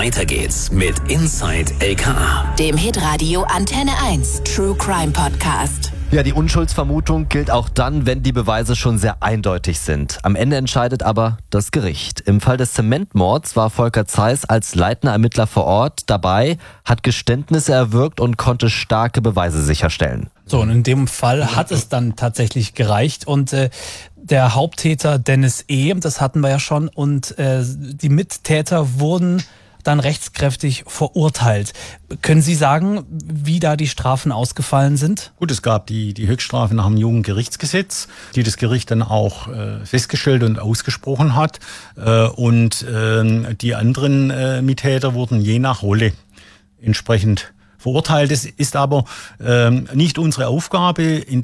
Weiter geht's mit Inside LKA, dem Hitradio Antenne 1 True Crime Podcast. Ja, die Unschuldsvermutung gilt auch dann, wenn die Beweise schon sehr eindeutig sind. Am Ende entscheidet aber das Gericht. Im Fall des Zementmords war Volker Zeiss als leitender Ermittler vor Ort dabei, hat Geständnisse erwirkt und konnte starke Beweise sicherstellen. So, und in dem Fall hat es dann tatsächlich gereicht und der Haupttäter Dennis E., das hatten wir ja schon, und die Mittäter wurden dann rechtskräftig verurteilt. Können Sie sagen, wie da die Strafen ausgefallen sind? Gut, es gab die Höchststrafe nach dem Jugendgerichtsgesetz, die das Gericht dann auch festgestellt und ausgesprochen hat. Und die anderen Mittäter wurden je nach Rolle entsprechend verurteilt. Es ist aber nicht unsere Aufgabe, an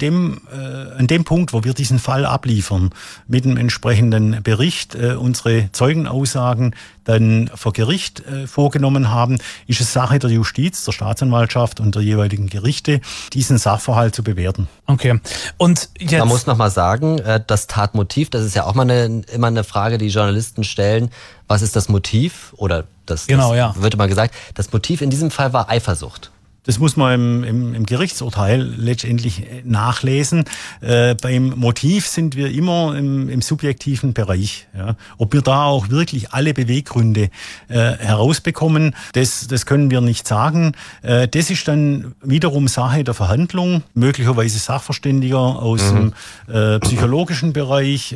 dem Punkt, wo wir diesen Fall abliefern, mit dem entsprechenden Bericht unsere Zeugenaussagen dann vor Gericht vorgenommen haben, ist es Sache der Justiz, der Staatsanwaltschaft und der jeweiligen Gerichte, diesen Sachverhalt zu bewerten. Okay. Und jetzt, man muss nochmal sagen, das Tatmotiv, das ist ja auch mal immer eine Frage, die Journalisten stellen. Was ist das Motiv? Oder das wird immer gesagt, das Motiv in diesem Fall war Eifersucht. Das muss man im Gerichtsurteil letztendlich nachlesen. Beim Motiv sind wir immer im subjektiven Bereich. Ja. Ob wir da auch wirklich alle Beweggründe herausbekommen, das können wir nicht sagen. Das ist dann wiederum Sache der Verhandlung, möglicherweise Sachverständiger aus dem psychologischen Bereich,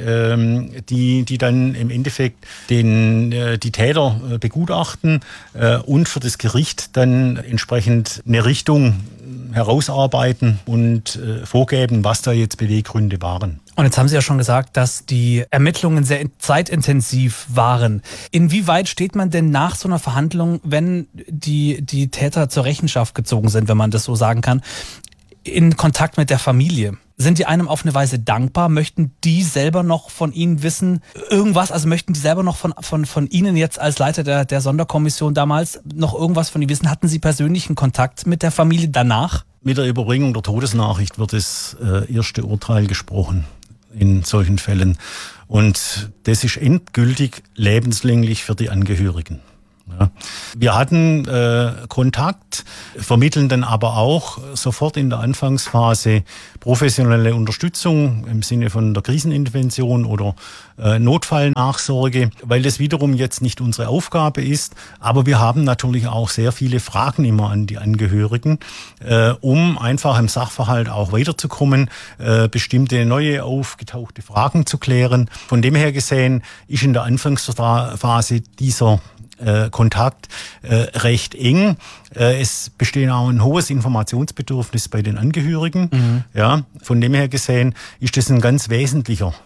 die dann im Endeffekt die Täter begutachten und für das Gericht dann entsprechend eine Richtung herausarbeiten und vorgeben, was da jetzt Beweggründe waren. Und jetzt haben Sie ja schon gesagt, dass die Ermittlungen sehr zeitintensiv waren. Inwieweit steht man denn nach so einer Verhandlung, wenn die Täter zur Rechenschaft gezogen sind, wenn man das so sagen kann, in Kontakt mit der Familie? Sind die einem auf eine Weise dankbar? Möchten die selber noch von Ihnen wissen, irgendwas? Also möchten die selber noch von Ihnen jetzt als Leiter der Sonderkommission damals noch irgendwas von Ihnen wissen? Hatten Sie persönlichen Kontakt mit der Familie danach? Mit der Überbringung der Todesnachricht wird das erste Urteil gesprochen in solchen Fällen. Und das ist endgültig lebenslänglich für die Angehörigen. Ja. Wir hatten Kontakt, vermitteln dann aber auch sofort in der Anfangsphase professionelle Unterstützung im Sinne von der Krisenintervention oder Notfallnachsorge, weil das wiederum jetzt nicht unsere Aufgabe ist. Aber wir haben natürlich auch sehr viele Fragen immer an die Angehörigen, um einfach im Sachverhalt auch weiterzukommen, bestimmte neue aufgetauchte Fragen zu klären. Von dem her gesehen ist in der Anfangsphase dieser Kontakt recht eng. Es besteht auch ein hohes Informationsbedürfnis bei den Angehörigen. Mhm. Ja, von dem her gesehen ist das ein ganz wesentlicher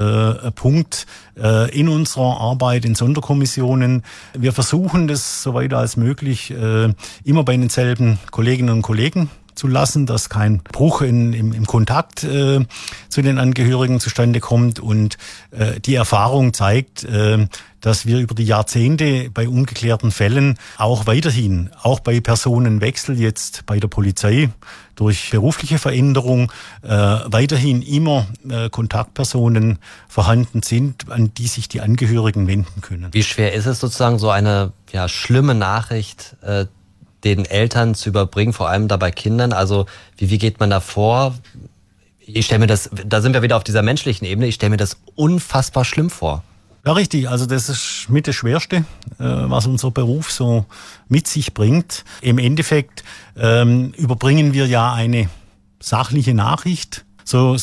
Punkt in unserer Arbeit in Sonderkommissionen. Wir versuchen das soweit als möglich immer bei denselben Kolleginnen und Kollegen zu lassen, dass kein Bruch im Kontakt zu den Angehörigen zustande kommt. Und die Erfahrung zeigt, dass wir über die Jahrzehnte bei ungeklärten Fällen auch weiterhin, auch bei Personenwechsel jetzt bei der Polizei, durch berufliche Veränderung weiterhin immer Kontaktpersonen vorhanden sind, an die sich die Angehörigen wenden können. Wie schwer ist es sozusagen, so eine schlimme Nachricht den Eltern zu überbringen, vor allem da bei Kindern? Also wie geht man da vor? Ich stelle mir das, da sind wir wieder auf dieser menschlichen Ebene, ich stelle mir das unfassbar schlimm vor. Ja, richtig. Also das ist mit das Schwerste, was unser Beruf so mit sich bringt. Im Endeffekt überbringen wir ja eine sachliche Nachricht, so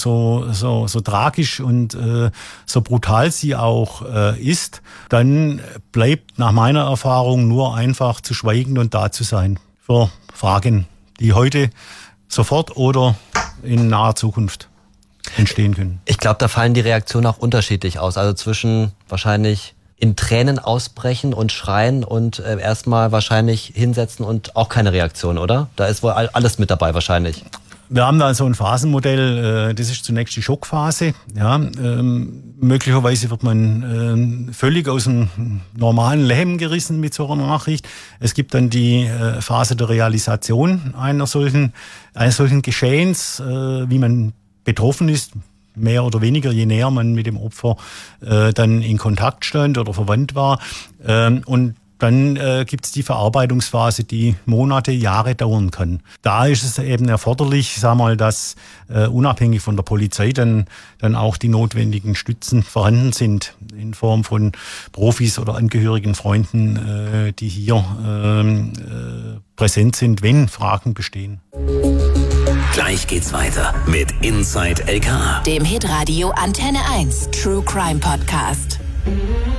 tragisch und so brutal sie auch ist. Dann bleibt nach meiner Erfahrung nur einfach zu schweigen und da zu sein für Fragen, die heute sofort oder in naher Zukunft entstehen können. Ich glaube, da fallen die Reaktionen auch unterschiedlich aus. Also zwischen wahrscheinlich in Tränen ausbrechen und schreien und erstmal wahrscheinlich hinsetzen und auch keine Reaktion, oder? Da ist wohl alles mit dabei wahrscheinlich. Wir haben da so ein Phasenmodell, das ist zunächst die Schockphase. Ja, möglicherweise wird man völlig aus dem normalen Leben gerissen mit so einer Nachricht. Es gibt dann die Phase der Realisation eines solchen Geschehens, wie man betroffen ist, mehr oder weniger, je näher man mit dem Opfer dann in Kontakt stand oder verwandt war. Und dann gibt es die Verarbeitungsphase, die Monate, Jahre dauern kann. Da ist es eben erforderlich, dass unabhängig von der Polizei dann auch die notwendigen Stützen vorhanden sind in Form von Profis oder angehörigen Freunden, die hier präsent sind, wenn Fragen bestehen. Gleich geht's weiter mit Inside LKA, dem Hitradio Antenne 1 True Crime Podcast.